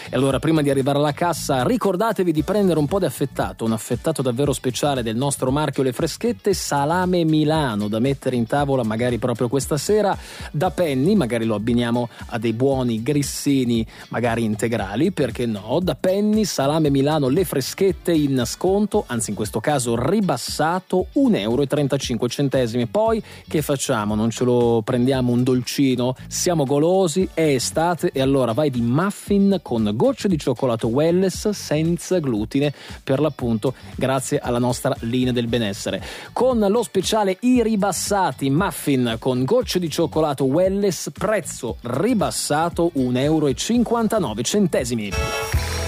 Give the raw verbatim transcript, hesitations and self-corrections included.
E allora, prima di arrivare alla cassa, ricordatevi di prendere un po' di affettato, un affettato davvero speciale del nostro marchio Le Freschette, Salame Milano, da mettere in tavola magari proprio questa sera. Da Penny, magari lo abbiniamo a dei buoni grissini, magari integrali, perché no? Da Penny, Salame Milano Le Freschette in sconto, anzi in questo caso ribassato, un euro e trentacinque centesimi. Poi che facciamo? Non ce lo prendiamo un dolcino? Siamo golosi, è estate e allora vai di muffin con gocce di cioccolato Welles senza glutine, per l'appunto grazie alla nostra linea del benessere. Con lo speciale i ribassati muffin con gocce di cioccolato Welles, prezzo ribassato un euro e cinquantanove centesimi.